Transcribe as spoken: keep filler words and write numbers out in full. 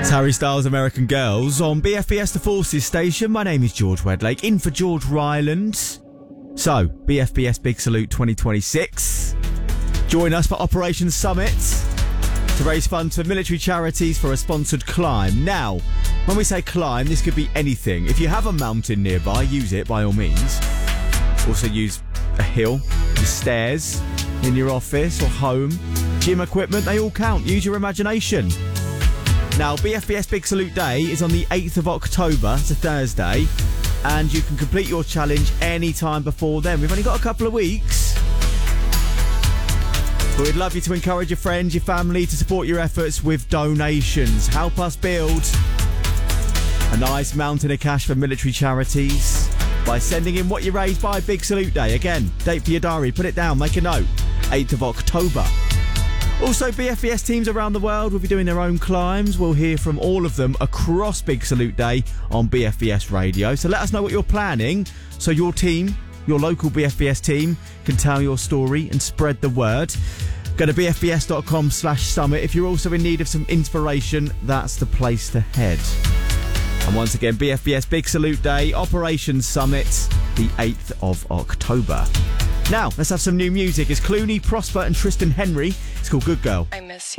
Harry Styles' American Girls on B F B S The Forces station. My name is George Wedlake, in for George Ryland. So, B F B S Big Salute twenty twenty-six. Join us for Operation Summit to raise funds for military charities for a sponsored climb. Now, when we say climb, this could be anything. If you have a mountain nearby, use it by all means. Also use a hill, the stairs in your office or home, gym equipment, they all count. Use your imagination. Now, B F B S Big Salute Day is on the eighth of October, it's a Thursday, and you can complete your challenge any time before then. We've only got a couple of weeks. But we'd love you to encourage your friends, your family to support your efforts with donations. Help us build a nice mountain of cash for military charities by sending in what you raise by Big Salute Day. Again, date for your diary, put it down, make a note, eighth of October. Also, B F B S teams around the world will be doing their own climbs. We'll hear from all of them across Big Salute Day on B F B S Radio. So let us know what you're planning so your team, your local B F B S team, can tell your story and spread the word. Go to bfbs.com slash summit. If you're also in need of some inspiration, that's the place to head. And once again, B F B S Big Salute Day, Operation Summit, the eighth of October. Now, let's have some new music. It's Clooney, Prosper and Tristan Henry. It's called Good Girl. I miss you.